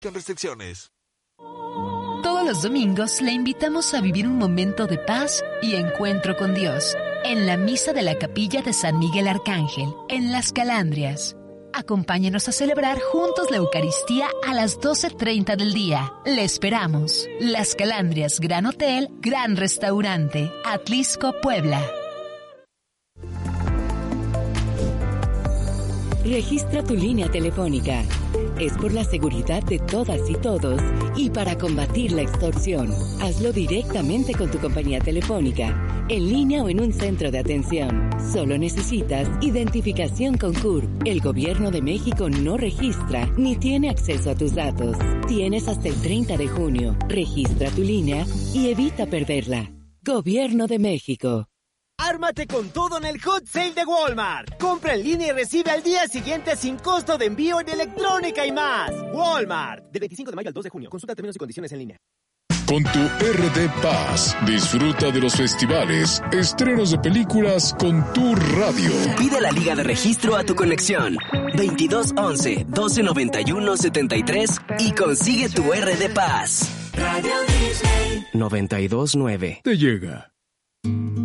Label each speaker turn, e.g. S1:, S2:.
S1: Con restricciones.
S2: Todos los domingos le invitamos a vivir un momento de paz y encuentro con Dios en la misa de la capilla de San Miguel Arcángel, en Las Calandrias. Acompáñenos a celebrar juntos la Eucaristía a las 12:30 del día. Le esperamos. Las Calandrias, Gran Hotel, Gran Restaurante, Atlisco, Puebla.
S3: Registra tu línea telefónica. Es por la seguridad de todas y todos y para combatir la extorsión. Hazlo directamente con tu compañía telefónica, en línea o en un centro de atención. Solo necesitas identificación con CURP. El Gobierno de México no registra ni tiene acceso a tus datos. Tienes hasta el 30 de junio. Registra tu línea y evita perderla. Gobierno de México.
S4: ¡Ármate con todo en el Hot Sale de Walmart! Compra en línea y recibe al día siguiente sin costo de envío en electrónica y más. Walmart. Del 25 de mayo al 2 de junio. Consulta términos y condiciones en línea.
S5: Con tu RD Paz, disfruta de los festivales, estrenos de películas con tu radio.
S6: Pide la liga de registro a tu conexión. 2211-1291-73 y consigue tu RD Paz. Radio Disney 92.9.
S5: Te llega.